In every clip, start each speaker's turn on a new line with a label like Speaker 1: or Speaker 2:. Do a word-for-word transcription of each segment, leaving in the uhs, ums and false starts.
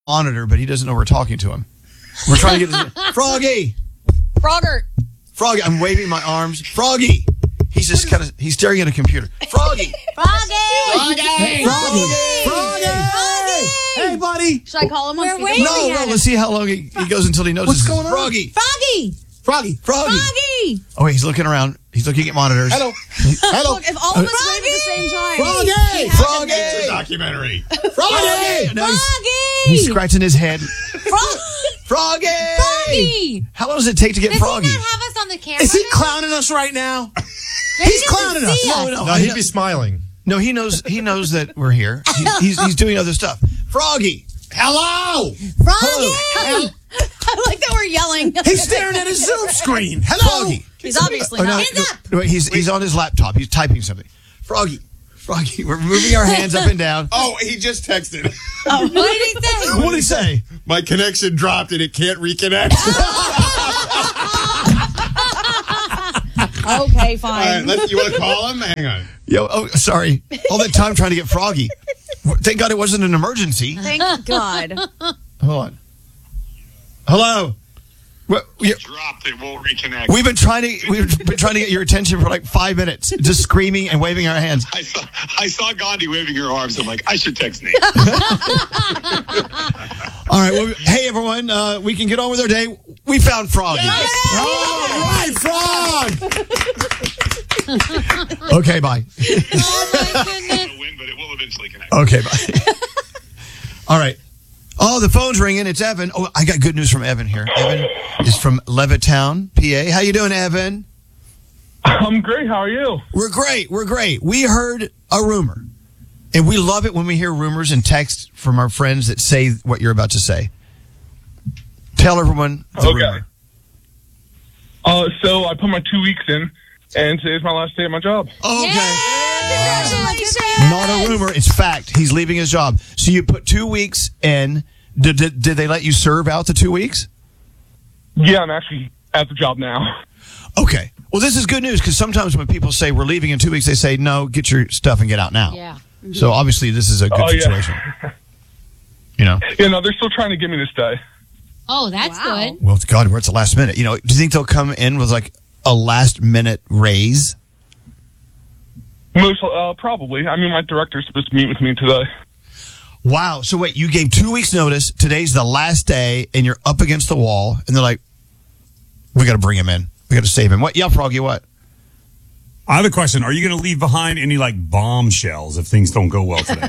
Speaker 1: monitor, but he doesn't know we're talking to him. We're trying to get his, Froggy!
Speaker 2: Frogger!
Speaker 1: Froggy, I'm waving my arms. Froggy! He's just kind of, he's staring at a computer. Froggy!
Speaker 2: Froggy!
Speaker 1: Froggy! Froggy! Froggy!
Speaker 2: Froggy!
Speaker 1: Hey, buddy!
Speaker 2: Should I call him on
Speaker 3: We're
Speaker 2: speaker?
Speaker 3: waiting.
Speaker 1: No, no, let's see how long he, he goes until he knows
Speaker 4: What's
Speaker 1: this
Speaker 4: going
Speaker 1: is
Speaker 4: on?
Speaker 1: Froggy!
Speaker 3: Froggy!
Speaker 1: Froggy! Froggy!
Speaker 3: Froggy!
Speaker 1: Oh, wait, he's looking around. He's looking at monitors.
Speaker 4: Hello. Hello.
Speaker 2: Look, if all of us wave at the same time.
Speaker 4: Froggy!
Speaker 1: Froggy!
Speaker 5: It's a documentary.
Speaker 1: Froggy! No, he's,
Speaker 3: Froggy!
Speaker 1: he's scratching his head.
Speaker 3: Frog-
Speaker 1: Froggy!
Speaker 3: Froggy!
Speaker 1: How long does it take to get
Speaker 3: Does
Speaker 1: Froggy?
Speaker 3: he not have us on the camera?
Speaker 4: Is he
Speaker 3: now?
Speaker 4: clowning us right now?
Speaker 3: Maybe
Speaker 4: He's
Speaker 3: he doesn't
Speaker 4: clowning us.
Speaker 3: see
Speaker 1: No, no,
Speaker 5: No,
Speaker 1: he,
Speaker 5: he'd be smiling.
Speaker 1: no, he knows. He knows that we're here. He, he's he's doing other stuff. Froggy, hello.
Speaker 3: Froggy!
Speaker 2: I like that we're yelling.
Speaker 4: He's staring at his Zoom screen. Hello.
Speaker 1: Froggy.
Speaker 2: He's obviously
Speaker 1: Oh, no,
Speaker 2: not.
Speaker 3: Hands up.
Speaker 1: no, he's he's on his laptop. He's typing something. Froggy, Froggy. We're moving our hands up and down.
Speaker 5: Oh, he just texted.
Speaker 3: Oh, what did he say?
Speaker 1: What did he say?
Speaker 5: My connection dropped and it can't reconnect.
Speaker 2: Okay,
Speaker 5: All
Speaker 2: fine.
Speaker 5: right, let's, you want to call him? Hang on.
Speaker 1: Yo, oh, sorry. All that time trying to get Froggy. Thank God it wasn't an emergency.
Speaker 2: Thank God.
Speaker 1: Hold on. Hello. What, you,
Speaker 6: dropped, it won't reconnect.
Speaker 1: we've been trying to we've been trying to get your attention for like five minutes, just screaming and waving our hands.
Speaker 6: I saw I saw Gandhi waving her arms. I'm like, I should text Nate.
Speaker 1: All right. Well, hey, everyone. Uh, we can get on with our day. We found Froggy.
Speaker 4: All right, Frog.
Speaker 1: Okay, bye.
Speaker 3: Oh, my goodness.
Speaker 6: It'll win, but it will eventually connect.
Speaker 1: Okay, bye. All right. Oh, the phone's ringing. It's Evan. Oh, I got good news from Evan here. Evan is from Levittown, P A. How you doing, Evan?
Speaker 7: I'm great. How are you?
Speaker 1: We're great. We're great. We heard a rumor, and we love it when we hear rumors and texts from our friends that say what you're about to say. Tell everyone the
Speaker 7: Okay.
Speaker 1: rumor.
Speaker 7: Uh, so I put my two weeks in, and today's my last day at my job.
Speaker 1: Okay.
Speaker 3: Yeah, congratulations.
Speaker 1: Not a rumor. It's fact. He's leaving his job. So you put two weeks in. Did, did, did they let you serve out the two weeks?
Speaker 7: Yeah, I'm actually at the job now.
Speaker 1: Okay. Well, this is good news because sometimes when people say we're leaving in two weeks, they say, no, get your stuff and get out now.
Speaker 3: Yeah.
Speaker 1: So obviously this is a good
Speaker 7: Oh, yeah.
Speaker 1: situation. You know?
Speaker 7: Yeah, no, they're still trying to get me to stay.
Speaker 3: Oh, that's
Speaker 2: Wow.
Speaker 3: good.
Speaker 1: Well, God, we're at the last minute. You know, do you think they'll come in with like a last minute raise?
Speaker 7: Most, uh, probably. I mean, my director's supposed to meet with me today.
Speaker 1: Wow. So wait, you gave two weeks notice. Today's the last day and you're up against the wall and they're like, we got to bring him in. We got to save him. What? Yeah, Froggy, what?
Speaker 8: I have a question. Are you going to leave behind any like bombshells if things don't go well today?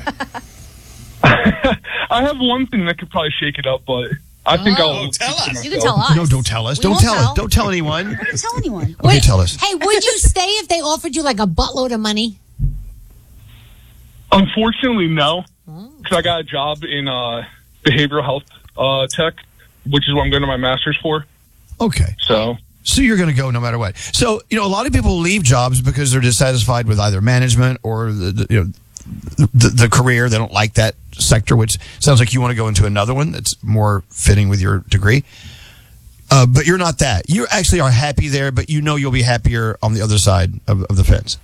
Speaker 7: I have one thing that could probably shake it up, but I think
Speaker 3: Oh.
Speaker 7: I'll.
Speaker 5: Oh, tell us.
Speaker 2: You can tell us.
Speaker 1: No, don't tell us.
Speaker 2: We
Speaker 1: Don't
Speaker 2: won't
Speaker 1: tell,
Speaker 2: tell.
Speaker 1: us. Don't tell anyone.
Speaker 2: Don't tell anyone.
Speaker 1: Okay, tell us.
Speaker 3: Hey, would you stay if they offered you like a buttload of money?
Speaker 7: Unfortunately, no. Because I got a job in uh, behavioral health uh, tech, which is what I'm going to my master's for.
Speaker 1: Okay.
Speaker 7: So,
Speaker 1: So you're going to go no matter what. So, you know, a lot of people leave jobs because they're dissatisfied with either management or the, the you know, the, the career. They don't like that sector, which sounds like you want to go into another one that's more fitting with your degree. Uh, but you're not that. You actually are happy there, but you know you'll be happier on the other side of, of the fence.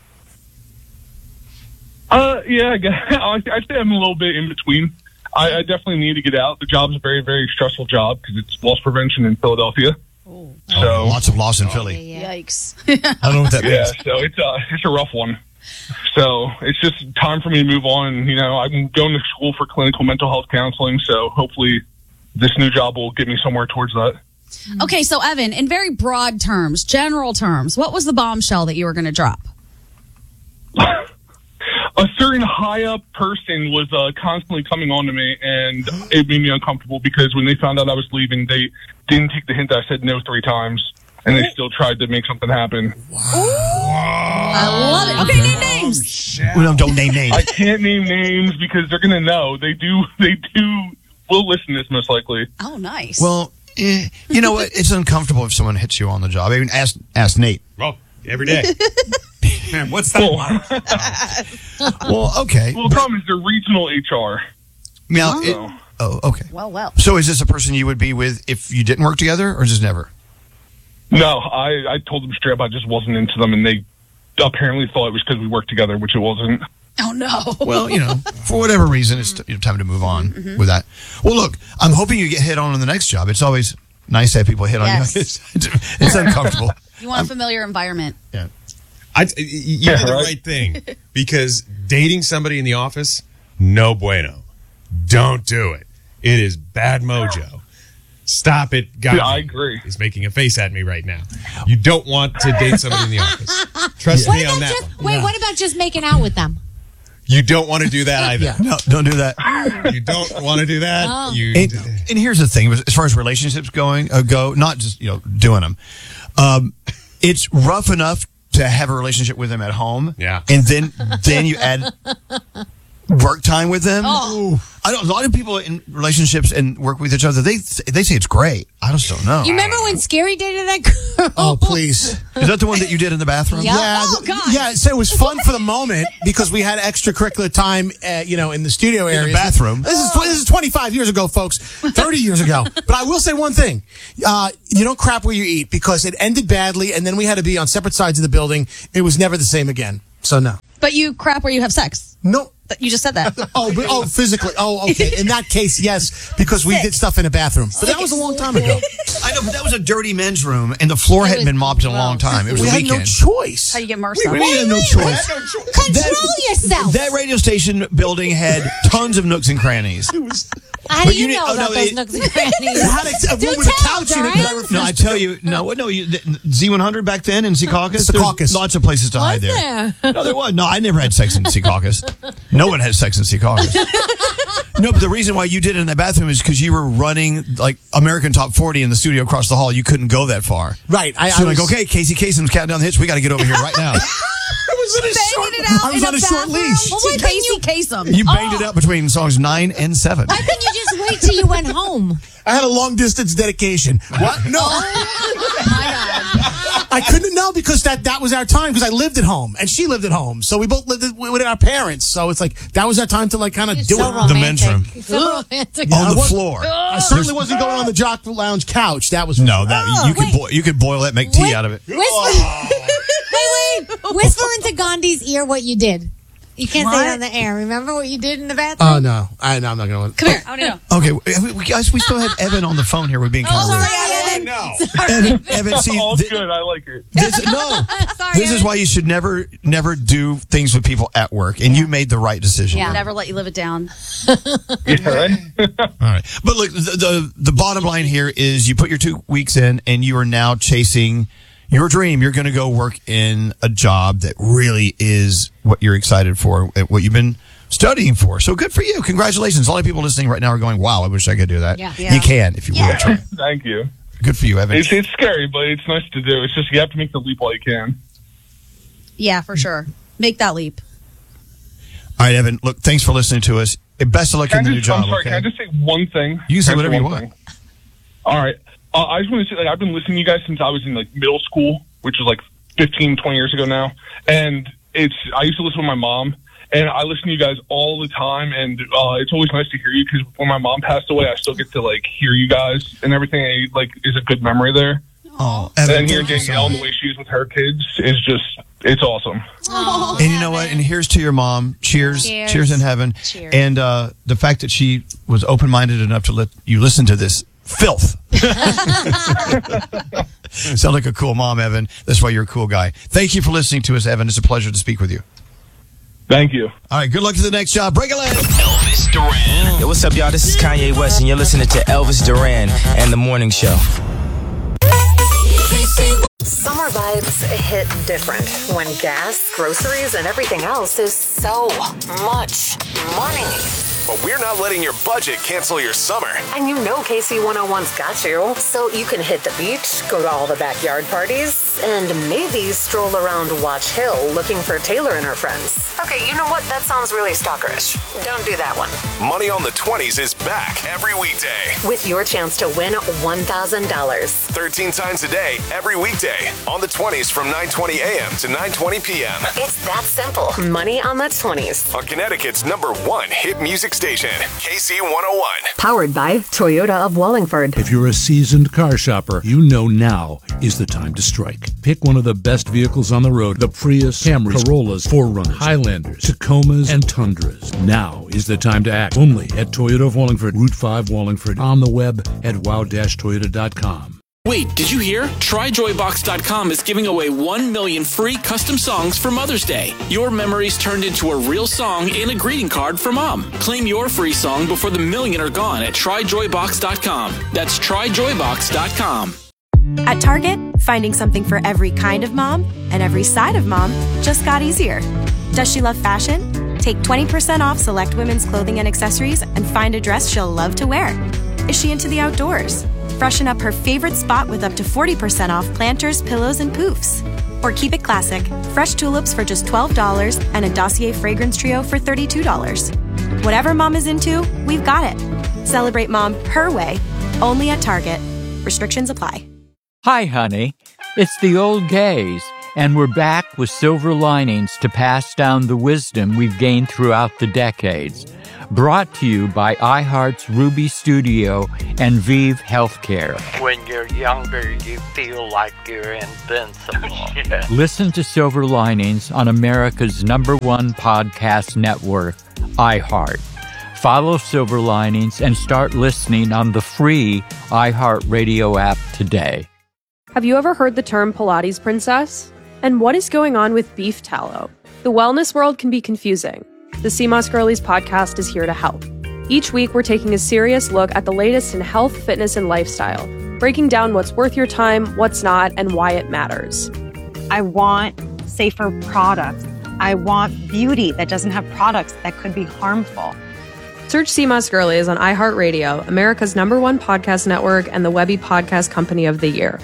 Speaker 7: uh, yeah, I guess I I'd say I'm a little bit in between. I, I definitely need to get out. The job's a very, very stressful job because it's loss prevention in Philadelphia.
Speaker 2: Oh.
Speaker 7: So,
Speaker 1: Lots of loss in Philly.
Speaker 3: Yeah.
Speaker 2: Yikes.
Speaker 1: I don't know what that
Speaker 7: yeah,
Speaker 1: means.
Speaker 7: so it's uh, it's a rough one. So it's just time for me to move on. You know, I'm going to school for clinical mental health counseling, so hopefully this new job will get me somewhere towards that.
Speaker 2: Okay, so Evan, in very broad terms, general terms, what was the bombshell that you were going to drop?
Speaker 7: A certain high up person was uh, constantly coming on to me, and it made me uncomfortable because when they found out I was leaving, they didn't take the hint that I said no three times, and they still tried to make something happen.
Speaker 2: I love it. Okay, name names.
Speaker 1: We don't, don't name names.
Speaker 7: I can't name names because they're going to know. They do. They do. Will listen to this most likely.
Speaker 2: Oh, nice.
Speaker 1: Well, eh, you know what? It's uncomfortable if someone hits you on the job. I mean, ask, ask Nate.
Speaker 5: Well, every day.
Speaker 8: Man, what's that?
Speaker 1: Well, okay.
Speaker 7: Well, the problem is they're regional H R.
Speaker 1: Now, it-
Speaker 7: So.
Speaker 1: oh, okay.
Speaker 2: well, well.
Speaker 1: So is this a person you would be with if you didn't work together or just never?
Speaker 7: No, I, I told them straight up I just wasn't into them, and they apparently thought it was because we worked together, which it wasn't.
Speaker 2: Oh no.
Speaker 1: Well, you know, for whatever reason, it's you know, time to move on
Speaker 2: Mm-hmm.
Speaker 1: with that. Well, look, I'm hoping you get hit on in the next job. It's always nice to have people hit
Speaker 2: Yes.
Speaker 1: on you. It's, it's uncomfortable.
Speaker 2: You want a familiar environment.
Speaker 1: Yeah.
Speaker 5: I, you
Speaker 7: Yeah,
Speaker 5: did the
Speaker 7: right.
Speaker 5: right thing because dating somebody in the office, no bueno. Don't do it. It is bad mojo. Stop it. God
Speaker 7: Yeah, I agree.
Speaker 5: is making a face at me right now. You don't want to date somebody in the office. Trust
Speaker 3: What
Speaker 5: me
Speaker 3: about
Speaker 5: on that
Speaker 3: just,
Speaker 5: one.
Speaker 3: wait, what about just making out with them?
Speaker 5: You don't want to do that either.
Speaker 1: No, don't do that.
Speaker 5: You don't want to do that.
Speaker 3: Oh.
Speaker 5: You,
Speaker 1: And, and here's the thing: as far as relationships going uh, go, not just you know doing them. Um, it's rough enough to have a relationship with them at home.
Speaker 5: Yeah.
Speaker 1: and then then you add work time with them.
Speaker 3: Oh.
Speaker 1: I don't. A lot of people in relationships and work with each other. They they say it's great. I just don't know.
Speaker 3: You remember when Scary dated that girl?
Speaker 4: Oh, please.
Speaker 1: Is that the one that you did in the bathroom?
Speaker 3: Yeah.
Speaker 4: Yeah,
Speaker 3: Oh,
Speaker 4: th-
Speaker 3: God.
Speaker 4: yeah. So it was fun for the moment because we had extracurricular time, uh, you know, in the studio
Speaker 1: In the
Speaker 4: area.
Speaker 1: bathroom.
Speaker 4: This is tw- this is twenty-five years ago, folks. thirty years ago. But I will say one thing: uh, you don't crap where you eat because it ended badly, and then we had to be on separate sides of the building. It was never the same again. So no,
Speaker 2: But you crap where you have sex.
Speaker 4: no.
Speaker 2: You just said that.
Speaker 4: Oh, but, oh, physically. Oh, okay. In that case, yes, because we did stuff in a bathroom. But that was a long time ago.
Speaker 1: I know, but that was a dirty men's room, and the floor
Speaker 3: It
Speaker 1: hadn't
Speaker 3: was
Speaker 1: been mopped in a long
Speaker 3: gross.
Speaker 1: time. It was
Speaker 4: We
Speaker 1: a
Speaker 4: had
Speaker 1: weekend.
Speaker 4: no choice.
Speaker 2: How you get MRSA.
Speaker 1: We really had no
Speaker 3: Wait,
Speaker 1: choice.
Speaker 3: Control yourself.
Speaker 1: That radio station building had tons of nooks and crannies.
Speaker 3: How
Speaker 1: but
Speaker 3: do you,
Speaker 1: you didn't-
Speaker 3: know
Speaker 1: oh, no,
Speaker 3: about those
Speaker 1: it-
Speaker 3: nooks and crannies?
Speaker 4: It had a, a
Speaker 3: Do
Speaker 4: room with a
Speaker 3: tell,
Speaker 4: couch in it
Speaker 3: Brian.
Speaker 4: that I refused
Speaker 1: No, I
Speaker 4: to
Speaker 1: tell you, no, what? No, you, Z one hundred back then in Secaucus.
Speaker 4: Secaucus.
Speaker 1: There's lots of places to hide
Speaker 3: Was
Speaker 1: there.
Speaker 3: there?
Speaker 1: No, there was. No, I never had sex in Secaucus. No one had sex in Secaucus. No, but the reason why you did it in the bathroom is because you were running like American Top forty in the studio across the hall. You couldn't go that far.
Speaker 4: Right. I,
Speaker 1: So
Speaker 4: I
Speaker 1: like,
Speaker 4: was,
Speaker 1: okay, Casey Kasem's counting down the hits. We got to get over here right now.
Speaker 4: I was on a short,
Speaker 2: Banging it out
Speaker 4: I was
Speaker 2: in
Speaker 4: on
Speaker 2: a
Speaker 4: a short
Speaker 2: bathroom?
Speaker 4: leash.
Speaker 2: Well,
Speaker 3: Why
Speaker 2: wait,
Speaker 3: couldn't
Speaker 2: Casey Kasem.
Speaker 1: You banged it up between songs nine and seven.
Speaker 3: Why couldn't you just wait till you went home?
Speaker 4: I had a long distance dedication. What? No. I couldn't know because that, that was our time because I lived at home and she lived at home. So we both lived with our parents. So it's like that was our time to like kind of
Speaker 3: You're
Speaker 4: do
Speaker 3: so
Speaker 4: it.
Speaker 3: romantic.
Speaker 1: The men's room.
Speaker 3: You're so romantic.
Speaker 1: On the
Speaker 4: what-
Speaker 1: floor.
Speaker 4: I certainly wasn't going on the Jock Lounge couch. That was
Speaker 1: No, that
Speaker 3: Oh,
Speaker 1: you could
Speaker 3: wait.
Speaker 1: boil, you could boil that, make tea
Speaker 3: Wait.
Speaker 1: out of it.
Speaker 3: Whisper, wait, wait. Whisper into Gandhi's ear what you did. You can't say
Speaker 2: What?
Speaker 3: it on the air. Remember what you did in the bathroom?
Speaker 4: Oh no, I no, I'm not going.
Speaker 2: Come here. I want to know.
Speaker 1: Okay, we, we- guys, we still have Evan on the phone here. We're being kind
Speaker 3: Oh,
Speaker 1: of rude.
Speaker 3: sorry, Evan.
Speaker 5: no.
Speaker 1: Evan, Evan, see,
Speaker 7: All
Speaker 1: thi-
Speaker 7: good. I like it.
Speaker 1: this, no,
Speaker 3: Sorry,
Speaker 1: this is
Speaker 3: Evan.
Speaker 1: why you should never, never do things with people at work. And you made the right decision.
Speaker 3: Yeah.
Speaker 2: Never let you live it down.
Speaker 7: Yeah, right?
Speaker 1: All right, but look, the, the the bottom line here is you put your two weeks in, and you are now chasing your dream. You're going to go work in a job that really is what you're excited for, what you've been studying for. So good for you. Congratulations. A lot of people listening right now are going, wow, I wish I could do that.
Speaker 3: Yeah.
Speaker 2: Yeah.
Speaker 1: You can if you want to.
Speaker 7: Thank you.
Speaker 1: Good for you, Evan.
Speaker 7: It's, it's scary, but it's nice to do. It's just you have to make the leap while you can.
Speaker 2: Yeah, for sure. Make that leap.
Speaker 1: All right, Evan, look, thanks for listening to us. And best of luck
Speaker 7: Can
Speaker 1: in
Speaker 7: I
Speaker 1: the new
Speaker 7: just, I'm
Speaker 1: job.
Speaker 7: sorry,
Speaker 1: okay?
Speaker 7: can I just say one thing?
Speaker 1: You can say
Speaker 7: Can I
Speaker 1: whatever you
Speaker 7: one
Speaker 1: want.
Speaker 7: thing? All right. Uh, I just want to say, like, I've been listening to you guys since I was in, like, middle school, which was, like, fifteen, twenty years ago now. And it's, I used to listen with my mom, and I listen to you guys all the time, and uh, it's always nice to hear you, because when my mom passed away, I still get to, like, hear you guys and everything. And, like, is a good memory there.
Speaker 1: Oh, Evan,
Speaker 7: And hearing
Speaker 1: thank you so
Speaker 7: Danielle
Speaker 1: much.
Speaker 7: and the way she is with her kids is just, it's awesome.
Speaker 1: And you know what? And here's to your mom. Cheers. Cheers,
Speaker 3: Cheers.
Speaker 1: in heaven.
Speaker 3: Cheers.
Speaker 1: And uh, the fact that she was open minded enough to let you listen to this filth. Sound like a cool mom, Evan. That's why you're a cool guy. Thank you for listening to us, Evan. It's a pleasure to speak with you.
Speaker 7: Thank you.
Speaker 1: All right. Good luck to the next job. Break a leg.
Speaker 9: Elvis Duran. Yo, what's up, y'all? This is Kanye West, and you're listening to Elvis Duran and The Morning Show.
Speaker 10: Summer vibes hit different when gas, groceries, and everything else is so much money.
Speaker 11: But we're not letting your budget cancel your summer.
Speaker 10: And you know K C one oh one's got you. So you can hit the beach, go to all the backyard parties, and maybe stroll around Watch Hill looking for Taylor and her friends. Okay, you know what? That sounds really stalkerish. Don't do that one.
Speaker 11: Money on the twenties is back every weekday.
Speaker 10: With your chance to win one thousand dollars.
Speaker 11: thirteen times a day, every weekday. On the twenties from nine twenty a.m. to nine twenty p.m.
Speaker 10: It's that simple. Money on the twenties.
Speaker 11: On Connecticut's number one hit music station, K C one oh one.
Speaker 10: Powered by Toyota of Wallingford.
Speaker 12: If you're a seasoned car shopper, you know now is the time to strike. Pick one of the best vehicles on the road. The Prius, Camrys, Corollas, four runners, Highlanders, Highlanders, Tacomas, and Tundras. Now is the time to act. Only at Toyota of Wallingford, Route five Wallingford, on the web at wow dash toyota dot com.
Speaker 13: Wait, did you hear? try joy box dot com is giving away one million free custom songs for Mother's Day. Your memories turned into a real song and a greeting card for Mom. Claim your free song before the million are gone at try joy box dot com. That's try joy box dot com.
Speaker 14: At Target, finding something for every kind of mom and every side of mom just got easier. Does she love fashion? Take twenty percent off select women's clothing and accessories and find a dress she'll love to wear. Is she into the outdoors? Freshen up her favorite spot with up to forty percent off planters, pillows, and poofs. Or keep it classic. Fresh tulips for just twelve dollars and a Dossier fragrance trio for thirty-two dollars. Whatever mom is into, we've got it. Celebrate mom her way, only at Target. Restrictions apply.
Speaker 15: Hi, honey. It's the old gays, and we're back with silver linings to pass down the wisdom we've gained throughout the decades. Brought to you by iHeart's Ruby Studio and Vive Healthcare.
Speaker 16: When you're younger, you feel like you're invincible. Yeah.
Speaker 15: Listen to Silver Linings on America's number one podcast network, iHeart. Follow Silver Linings and start listening on the free iHeartRadio app today.
Speaker 17: Have you ever heard the term Pilates princess? And what is going on with beef tallow? The wellness world can be confusing. The C M O S Girlies podcast is here to help. Each week, we're taking a serious look at the latest in health, fitness, and lifestyle, breaking down what's worth your time, what's not, and why it matters.
Speaker 18: I want safer products. I want beauty that doesn't have products that could be harmful.
Speaker 17: Search C M O S Girlies on iHeartRadio, America's number one podcast network, and the Webby Podcast Company of the Year.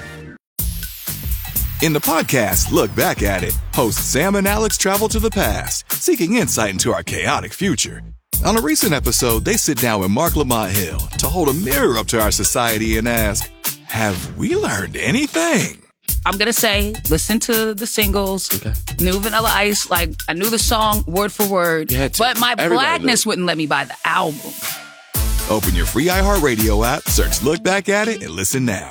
Speaker 19: In the podcast, Look Back at It, hosts Sam and Alex travel to the past, seeking insight into our chaotic future. On a recent episode, they sit down with Mark Lamont Hill to hold a mirror up to our society and ask, have we learned anything?
Speaker 20: I'm going to say, listen to the singles, okay. New Vanilla Ice, like, I knew the song word for word, but my blackness wouldn't let me buy the album.
Speaker 19: Open your free iHeartRadio app, search Look Back at It, and listen now.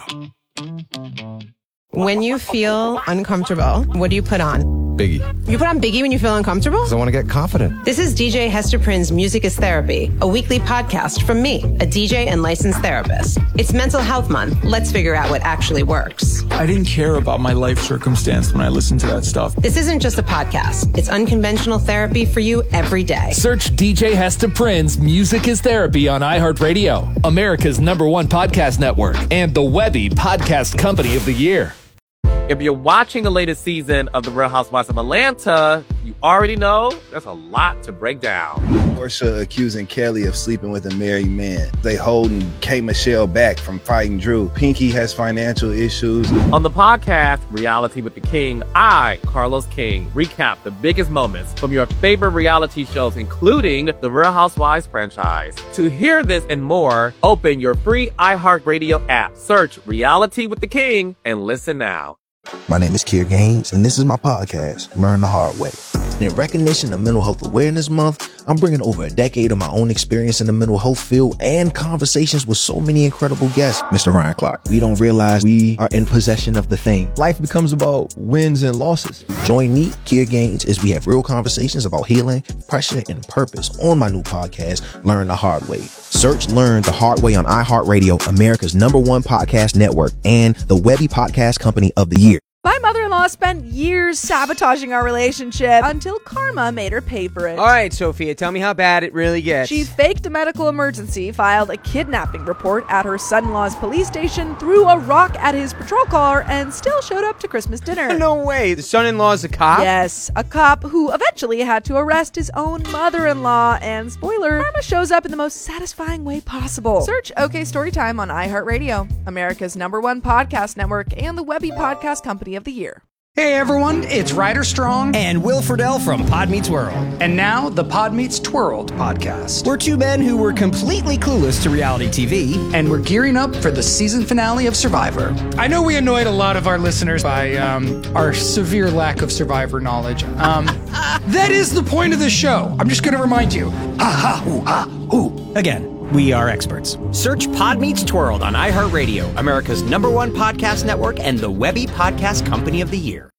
Speaker 21: When you feel uncomfortable, what do you put on?
Speaker 22: Biggie.
Speaker 21: You put on Biggie when you feel uncomfortable?
Speaker 22: Because I want to get confident.
Speaker 21: This is D J Hester Prynne's Music is Therapy, a weekly podcast from me, a D J and licensed therapist. It's Mental Health Month. Let's figure out what actually works.
Speaker 22: I didn't care about my life circumstance when I listened to that stuff.
Speaker 21: This isn't just a podcast. It's unconventional therapy for you every day.
Speaker 23: Search D J Hester Prynne's Music is Therapy on iHeartRadio, America's number one podcast network, and the Webby Podcast Company of the Year.
Speaker 24: If you're watching the latest season of The Real Housewives of Atlanta, you already know there's a lot to break down.
Speaker 25: Porsha accusing Kelly of sleeping with a married man. They holding K. Michelle back from fighting Drew. Pinky has financial issues.
Speaker 24: On the podcast, Reality with the King, I, Carlos King, recap the biggest moments from your favorite reality shows, including the Real Housewives franchise. To hear this and more, open your free iHeartRadio app, search Reality with the King, and listen now.
Speaker 26: My name is Kier Gaines, and this is my podcast, Learn the Hard Way. In recognition of Mental Health Awareness Month, I'm bringing over a decade of my own experience in the mental health field and conversations with so many incredible guests. Mister Ryan Clark, we don't realize we are in possession of the thing. Life becomes about wins and losses. Join me, Kier Gaines, as we have real conversations about healing, pressure, and purpose on my new podcast, Learn the Hard Way. Search Learn the Hard Way on iHeartRadio, America's number one podcast network, and the Webby Podcast Company of the Year.
Speaker 27: My mother-in-law spent years sabotaging our relationship until karma made her pay for it.
Speaker 28: All right, Sophia, tell me how bad it really gets.
Speaker 27: She faked a medical emergency, filed a kidnapping report at her son-in-law's police station, threw a rock at his patrol car, and still showed up to Christmas dinner.
Speaker 28: No way. The son-in-law's a cop?
Speaker 27: Yes, a cop who eventually had to arrest his own mother-in-law. And spoiler, karma shows up in the most satisfying way possible. Search OK Storytime on iHeartRadio, America's number one podcast network, and the Webby Podcast Company of the Year.
Speaker 29: Hey everyone, it's Ryder Strong and Will Friedle from Pod Meets World. And now the Pod Meets Twirled podcast. We're two men who were completely clueless to reality T V, and we're gearing up for the season finale of Survivor. I know we annoyed a lot of our listeners by um, our severe lack of Survivor knowledge. Um, that is the point of the show. I'm just going to remind you. Ah, ha, ooh, ah, ooh. Again. We are experts.
Speaker 30: Search Pod Meets Twirled on iHeartRadio, America's number one podcast network, and the Webby Podcast Company of the Year.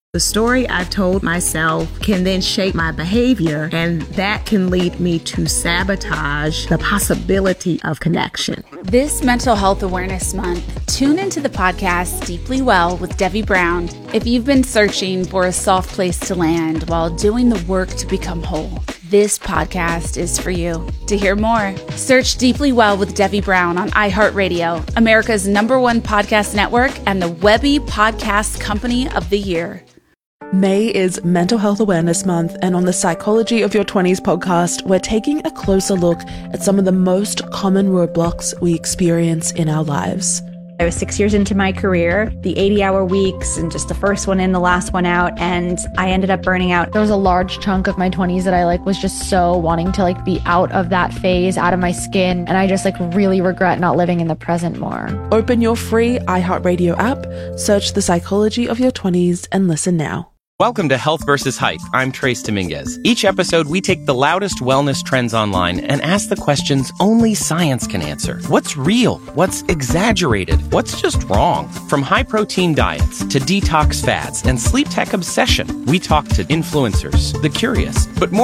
Speaker 1: The story I've told myself can then shape my behavior, and that can lead me to sabotage the possibility of connection.
Speaker 2: This Mental Health Awareness Month, tune into the podcast Deeply Well with Debbie Brown if you've been searching for a soft place to land while doing the work to become whole. This podcast is for you. To hear more, search Deeply Well with Debbie Brown on iHeartRadio, America's number one podcast network and the Webby Podcast Company of the Year.
Speaker 3: May is Mental Health Awareness Month, and on the Psychology of Your twenties podcast, we're taking a closer look at some of the most common roadblocks we experience in our lives.
Speaker 4: I was six years into my career, the eighty-hour weeks, and just the first one in, the last one out, and I ended up burning out.
Speaker 5: There was a large chunk of my twenties that I like was just so wanting to like be out of that phase, out of my skin, and I just like really regret not living in the present more.
Speaker 3: Open your free iHeartRadio app, search The Psychology of Your twenties, and listen now.
Speaker 6: Welcome to Health versus Hype. I'm Trace Dominguez. Each episode, we take the loudest wellness trends online and ask the questions only science can answer. What's real? What's exaggerated? What's just wrong? From high-protein diets to detox fads and sleep tech obsession, we talk to influencers, the curious, but more